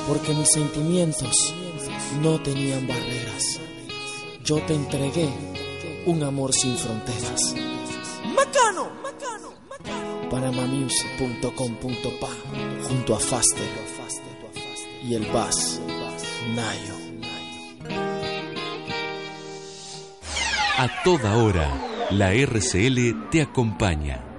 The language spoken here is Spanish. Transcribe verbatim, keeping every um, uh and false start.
porque mis sentimientos no tenían barreras. Yo te entregué un amor sin fronteras. ¡Macano! ¡Macano! ¡Macano! panamamusic punto com punto pa junto a Faster y el Bass Nayo. A toda hora, la R C L te acompaña.